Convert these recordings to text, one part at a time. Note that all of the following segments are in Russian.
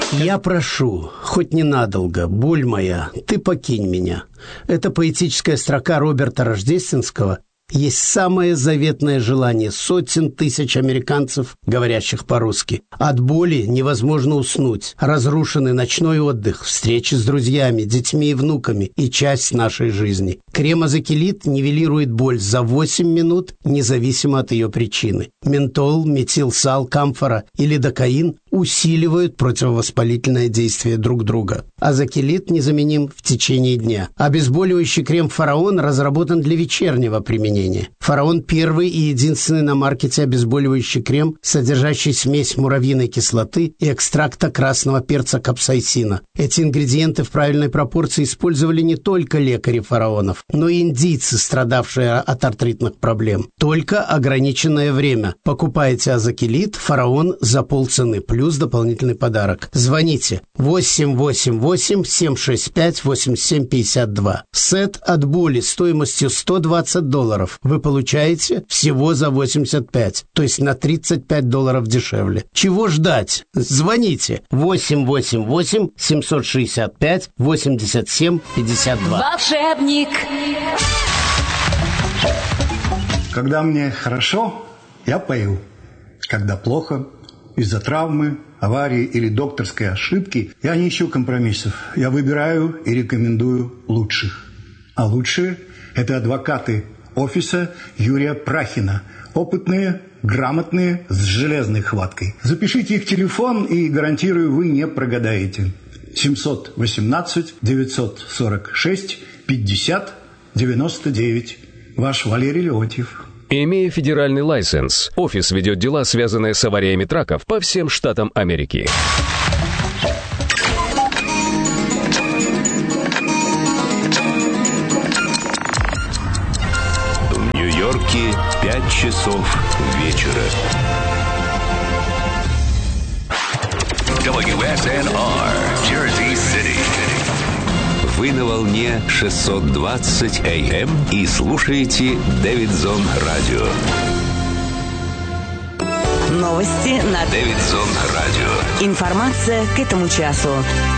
Я прошу, хоть ненадолго, боль моя, ты покинь меня. Это поэтическая строка Роберта Рождественского есть самое заветное желание сотен тысяч американцев, говорящих по-русски. От боли невозможно уснуть. Разрушенный ночной отдых, встречи с друзьями, детьми и внуками и часть нашей жизни. Крем Азакелит нивелирует боль за 8 минут, независимо от ее причины. Ментол, метилсал, камфора и лидокаин усиливают противовоспалительное действие друг друга. Азакелит незаменим в течение дня. Обезболивающий крем «Фараон» разработан для вечернего применения. «Фараон» – первый и единственный на маркете обезболивающий крем, содержащий смесь муравьиной кислоты и экстракта красного перца капсаицина. Эти ингредиенты в правильной пропорции использовали не только лекари фараонов, но и индийцы, страдавшие от артритных проблем. Только ограниченное время. Покупайте Азакелит «Фараон» за полцены, плюс дополнительный подарок. Звоните 888-765-8752. Сет от боли стоимостью $120 вы получаете всего за 85, то есть на $35 дешевле. Чего ждать? Звоните 888-765-8752. Волшебник. Когда мне хорошо, я пою. Когда плохо, из-за травмы, аварии или докторской ошибки, я не ищу компромиссов. Я выбираю и рекомендую лучших. А лучшие – это адвокаты офиса Юрия Прахина. Опытные, грамотные, с железной хваткой. Запишите их телефон, и, гарантирую, вы не прогадаете. 718-946-50-99. Ваш Валерий Леонтьев. Имея федеральный лайсенс, офис ведет дела, связанные с авариями траков по всем штатам Америки. В Нью-Йорке 5 часов вечера. WSNR, Jersey City. Вы на волне 620 AM и слушаете Дэвидсон Радио. Новости на Дэвидсон Радио. Информация к этому часу.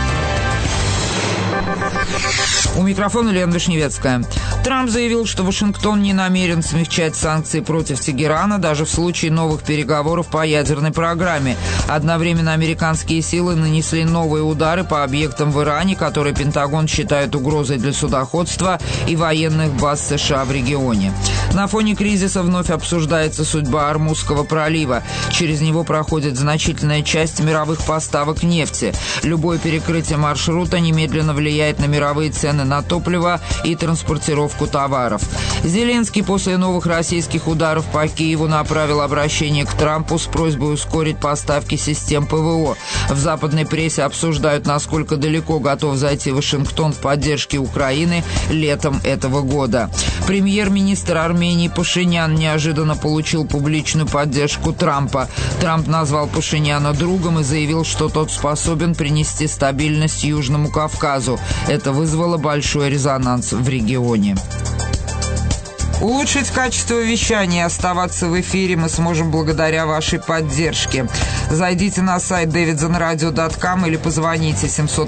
У микрофона Лена Вишневецкая. Трамп заявил, что Вашингтон не намерен смягчать санкции против Тегерана даже в случае новых переговоров по ядерной программе. Одновременно американские силы нанесли новые удары по объектам в Иране, которые Пентагон считает угрозой для судоходства и военных баз США в регионе. На фоне кризиса вновь обсуждается судьба Ормузского пролива. Через него проходит значительная часть мировых поставок нефти. Любое перекрытие маршрута немедленно влияет на мировые цены на топливо и транспортировку товаров. Зеленский после новых российских ударов по Киеву направил обращение к Трампу с просьбой ускорить поставки систем ПВО. В западной прессе обсуждают, насколько далеко готов зайти Вашингтон в поддержке Украины летом этого года. Премьер-министр Армении Пашинян неожиданно получил публичную поддержку Трампа. Трамп назвал Пашиняна другом и заявил, что тот способен принести стабильность Южному Кавказу. Это вызвало большой резонанс в регионе. Улучшить качество вещания и оставаться в эфире мы сможем благодаря вашей поддержке. Зайдите на сайт davidsonradio.com или позвоните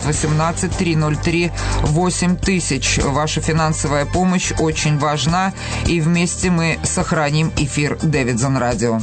718-303-8000. Ваша финансовая помощь очень важна, и вместе мы сохраним эфир Davidson Radio.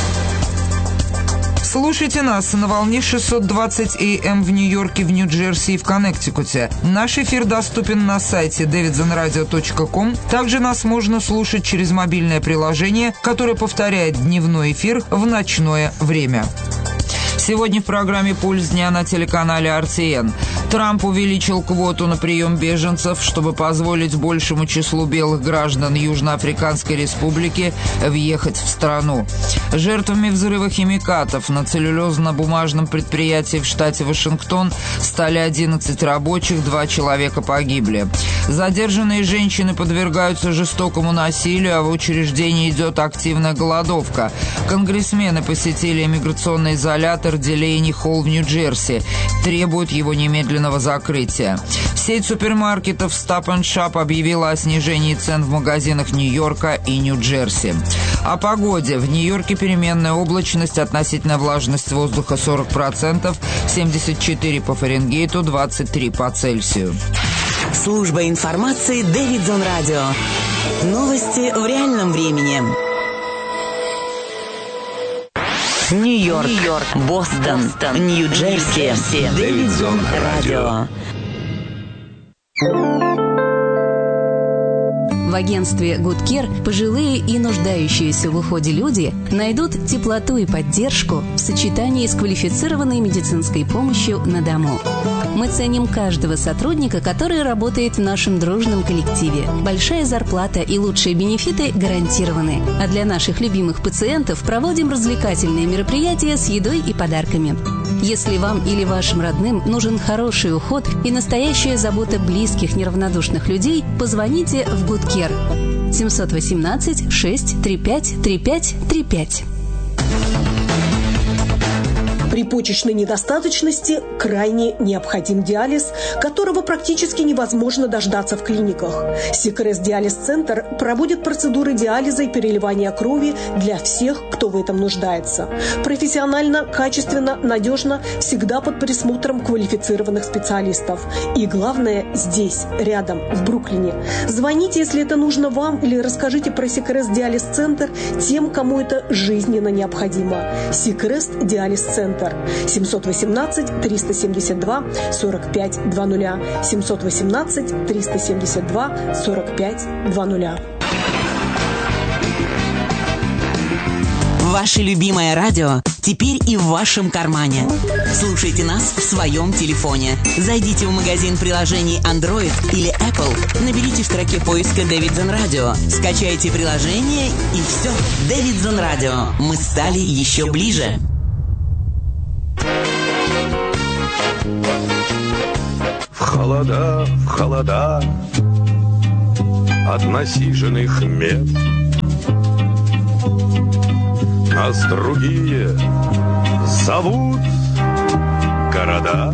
Слушайте нас на волне 620 AM в Нью-Йорке, в Нью-Джерси и в Коннектикуте. Наш эфир доступен на сайте davidsonradio.com. Также нас можно слушать через мобильное приложение, которое повторяет дневной эфир в ночное время. Сегодня в программе «Пульс дня» на телеканале RTN. Трамп увеличил квоту на прием беженцев, чтобы позволить большему числу белых граждан Южноафриканской Республики въехать в страну. Жертвами взрыва химикатов на целлюлозно-бумажном предприятии в штате Вашингтон стали 11 рабочих, 2 человека погибли. Задержанные женщины подвергаются жестокому насилию, а в учреждении идет активная голодовка. Конгрессмены посетили иммиграционный изолятор Делейни Холл в Нью-Джерси, требуют его немедленного закрытия. В Сеть супермаркетов Stop & Shop объявила о снижении цен в магазинах Нью-Йорка и Нью-Джерси. О погоде. В Нью-Йорке переменная облачность, относительная влажность воздуха 40%, 74 по Фаренгейту, 23 по Цельсию. Служба информации Дэвидсон Радио. Новости в реальном времени. Нью-Йорк, Бостон, Нью-Джерси. Дэвидсон Радио. В агентстве Good Care пожилые и нуждающиеся в уходе люди найдут теплоту и поддержку в сочетании с квалифицированной медицинской помощью на дому. Мы ценим каждого сотрудника, который работает в нашем дружном коллективе. Большая зарплата и лучшие бенефиты гарантированы. А для наших любимых пациентов проводим развлекательные мероприятия с едой и подарками. Если вам или вашим родным нужен хороший уход и настоящая забота близких неравнодушных людей, позвоните в Good Care 718 635 3535. При почечной недостаточности крайне необходим диализ, которого практически невозможно дождаться в клиниках. Сикрест Диализ-центр проводит процедуры диализа и переливания крови для всех, кто в этом нуждается. Профессионально, качественно, надежно, всегда под присмотром квалифицированных специалистов. И главное, здесь, рядом, в Бруклине. Звоните, если это нужно вам, или расскажите про Сикрест Диализ-центр тем, кому это жизненно необходимо. Сикрест Диализ-центр. 718-372-4520. 718-372-4520. Ваше любимое радио теперь и в вашем кармане. Слушайте нас в своем телефоне. Зайдите в магазин приложений Android или Apple, наберите в строке поиска Дэвидсон Радио, скачайте приложение и все. Дэвидсон Радио. Мы стали еще ближе. В холода от насиженных мест нас другие зовут города.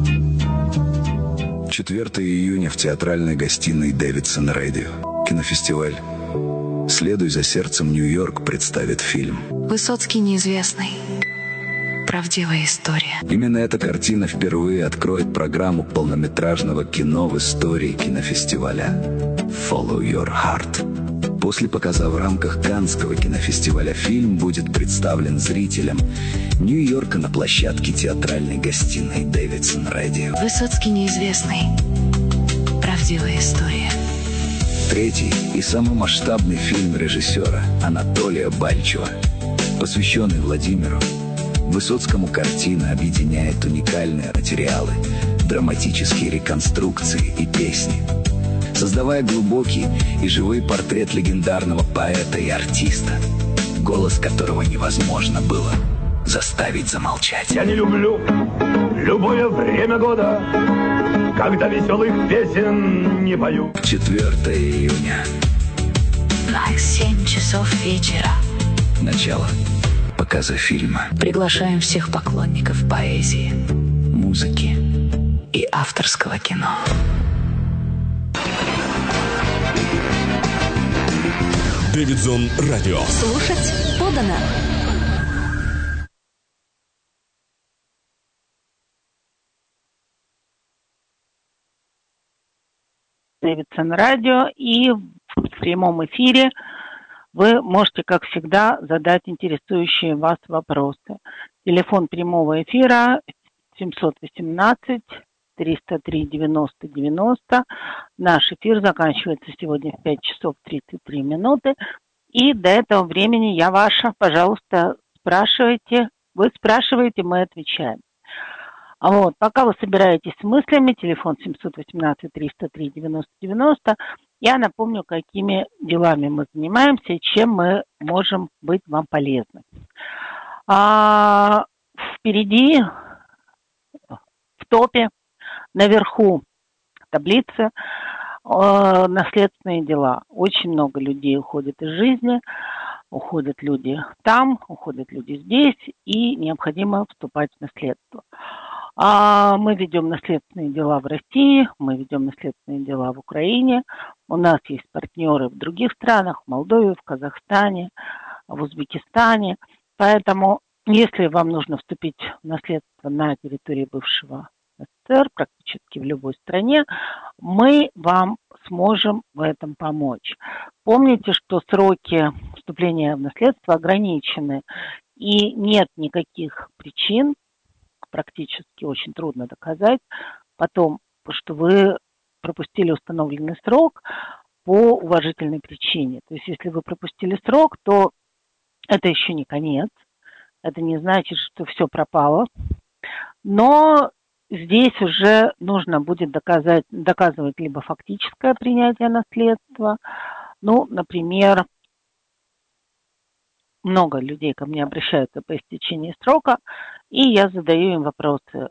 4 июня в театральной гостиной Дэвидсон Радио. Кинофестиваль «Следуй за сердцем, Нью-Йорк» представит фильм Высоцкий неизвестный. Правдивая история. Именно эта картина впервые откроет программу полнометражного кино в истории кинофестиваля «Follow Your Heart». После показа в рамках Каннского кинофестиваля фильм будет представлен зрителям Нью-Йорка на площадке театральной гостиной Дэвидсон Радио. Высоцкий неизвестный. Правдивая история. Третий и самый масштабный фильм режиссера Анатолия Бальчева, посвященный Владимиру Высоцкому. Картина объединяет уникальные материалы, драматические реконструкции и песни, создавая глубокий и живой портрет легендарного поэта и артиста, голос которого невозможно было заставить замолчать. Я не люблю любое время года, когда веселых песен не пою. 4 июня. 7 часов вечера. Начало показа фильма. Приглашаем всех поклонников поэзии, музыки и авторского кино. Дэвидсон Радио. Слушать подано. Дэвидсон Радио, и в прямом эфире вы можете, как всегда, задать интересующие вас вопросы. Телефон прямого эфира 718-303-90-90. Наш эфир заканчивается сегодня в 5 часов 33 минуты. И до этого времени я ваша. Пожалуйста, спрашивайте. Вы спрашиваете, мы отвечаем. Вот, пока вы собираетесь с мыслями, телефон 718-303-90-90. Я напомню, какими делами мы занимаемся и чем мы можем быть вам полезны. Впереди, в топе, наверху таблицы, наследственные дела. Очень много людей уходит из жизни, уходят люди там, уходят люди здесь, и необходимо вступать в наследство. Мы ведем наследственные дела в России, мы ведем наследственные дела в Украине. У нас есть партнеры в других странах, в Молдове, в Казахстане, в Узбекистане. Поэтому, если вам нужно вступить в наследство на территории бывшего СССР, практически в любой стране, мы вам сможем в этом помочь. Помните, что сроки вступления в наследство ограничены, и нет никаких причин, практически очень трудно доказать, потом, что вы пропустили установленный срок по уважительной причине. То есть, если вы пропустили срок, то это еще не конец, это не значит, что все пропало, но здесь уже нужно будет доказывать либо фактическое принятие наследства, например, много людей ко мне обращаются по истечении срока, и я задаю им вопросы,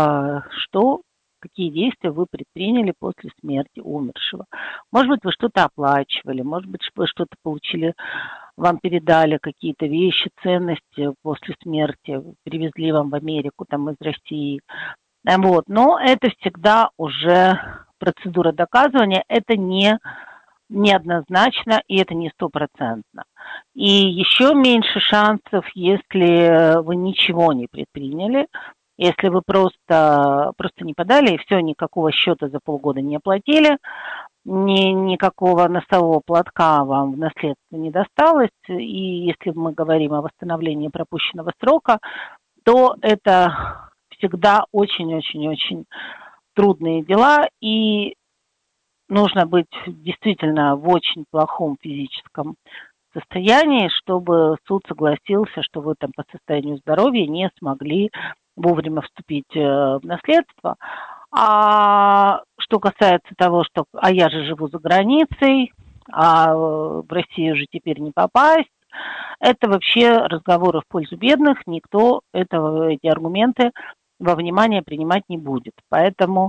какие действия вы предприняли после смерти умершего. Может быть, вы что-то оплачивали, может быть, вы что-то получили, вам передали какие-то вещи, ценности после смерти, привезли вам в Америку, из России. Но это всегда уже процедура доказывания, это неоднозначно, и это не 100%. И еще меньше шансов, если вы ничего не предприняли, если вы просто не подали, и все, никакого счета за полгода не оплатили, никакого носового платка вам в наследство не досталось, и если мы говорим о восстановлении пропущенного срока, то это всегда очень-очень-очень трудные дела, и нужно быть действительно в очень плохом физическом состоянии, чтобы суд согласился, что вы по состоянию здоровья не смогли вовремя вступить в наследство. А что касается того, что я же живу за границей, а в Россию же теперь не попасть, это вообще разговоры в пользу бедных, никто эти аргументы во внимание принимать не будет. Поэтому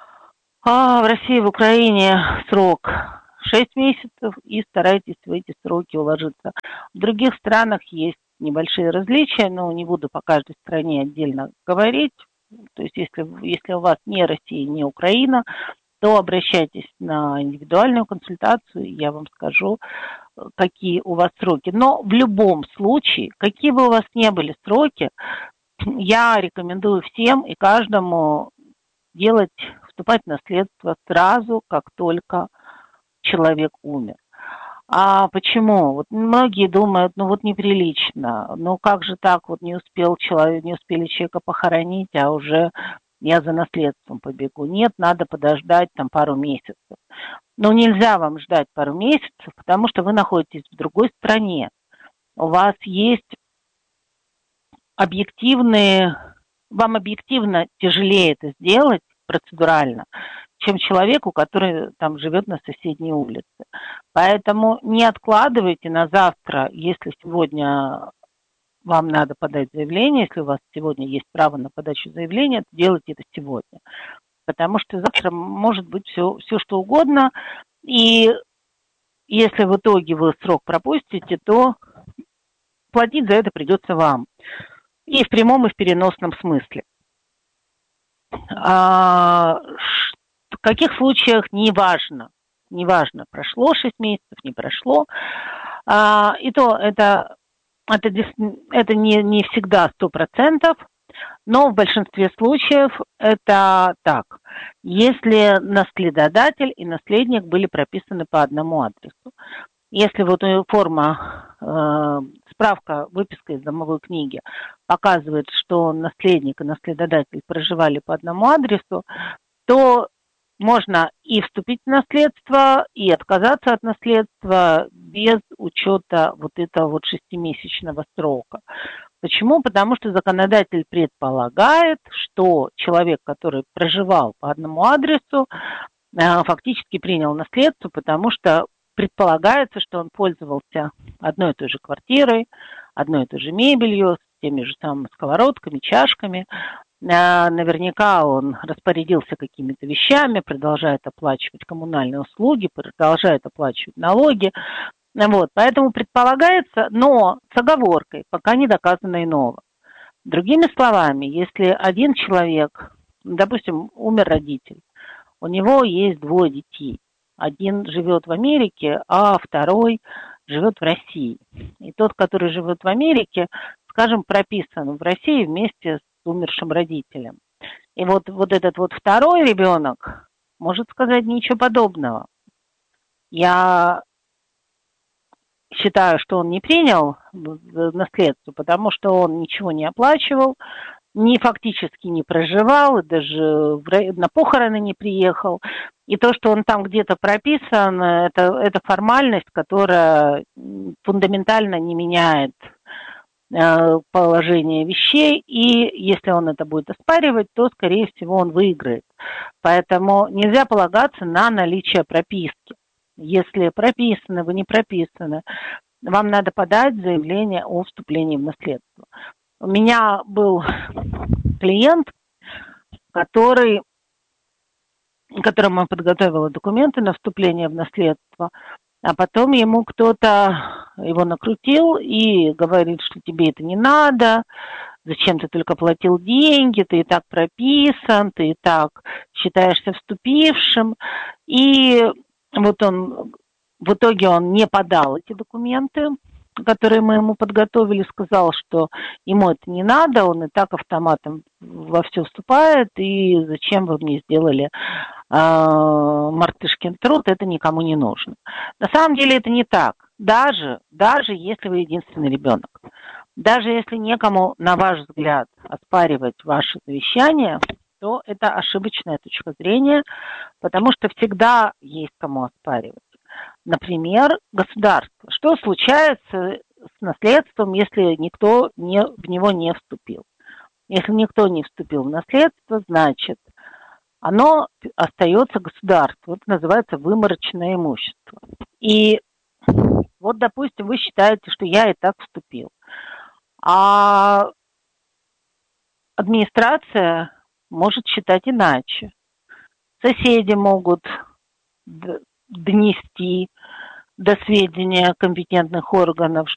в России и в Украине срок 6 месяцев, и старайтесь в эти сроки уложиться. В других странах есть небольшие различия, но не буду по каждой стране отдельно говорить. То есть если у вас не Россия, не Украина, то обращайтесь на индивидуальную консультацию, и я вам скажу, какие у вас сроки. Но в любом случае, какие бы у вас ни были сроки, я рекомендую всем и каждому вступать в наследство сразу, как только человек умер. А почему? Многие думают, неприлично, как же так, не успели человека похоронить, а уже я за наследством побегу. Нет, надо подождать пару месяцев. Но нельзя вам ждать пару месяцев, потому что вы находитесь в другой стране. У вас есть вам объективно тяжелее это сделать процедурально, чем человеку, который живет на соседней улице. Поэтому не откладывайте на завтра, если сегодня вам надо подать заявление, если у вас сегодня есть право на подачу заявления, то делайте это сегодня. Потому что завтра может быть все что угодно, и если в итоге вы срок пропустите, то платить за это придется вам. И в прямом, и в переносном смысле. В каких случаях неважно, прошло 6 месяцев, не прошло. И то это не всегда 100%, но в большинстве случаев это так. Если наследодатель и наследник были прописаны по одному адресу. Если справка, выписка из домовой книги показывает, что наследник и наследодатель проживали по одному адресу, то можно и вступить в наследство, и отказаться от наследства без учета этого 6-месячного срока. Почему? Потому что законодатель предполагает, что человек, который проживал по одному адресу, фактически принял наследство, потому что предполагается, что он пользовался одной и той же квартирой, одной и той же мебелью, с теми же самыми сковородками, чашками. Наверняка он распорядился какими-то вещами, продолжает оплачивать коммунальные услуги, продолжает оплачивать налоги. Поэтому предполагается, но с оговоркой, пока не доказано иного. Другими словами, если один человек, допустим, умер родитель, у него есть 2 детей. Один живет в Америке, а второй живет в России. И тот, который живет в Америке, скажем, прописан в России вместе с умершим родителем. И вот этот вот второй ребенок может сказать ничего подобного. Я считаю, что он не принял наследство, потому что он ничего не оплачивал, фактически не проживал, даже на похороны не приехал. И то, что он там где-то прописан, это формальность, которая фундаментально не меняет положение вещей, и если он это будет оспаривать, то, скорее всего, он выиграет. Поэтому нельзя полагаться на наличие прописки. Если прописано, вы не прописаны, вам надо подать заявление о вступлении в наследство. У меня был клиент, которому я подготовила документы на вступление в наследство, а потом ему кто-то его накрутил и говорит, что тебе это не надо, зачем ты только платил деньги, ты и так прописан, ты и так считаешься вступившим. И вот в итоге он не подал эти документы, которые мы ему подготовили, сказал, что ему это не надо, он и так автоматом во все вступает, и зачем вы мне сделали мартышкин труд, это никому не нужно. На самом деле это не так, даже если вы единственный ребенок. Даже если некому, на ваш взгляд, оспаривать ваше завещание, то это ошибочная точка зрения, потому что всегда есть кому оспаривать. Например, государство. Что случается с наследством, если никто в него не вступил? Если никто не вступил в наследство, значит, оно остается государству. Это называется выморочное имущество. И вот, допустим, вы считаете, что я и так вступил. А администрация может считать иначе. Соседи могут донести до сведения компетентных органов,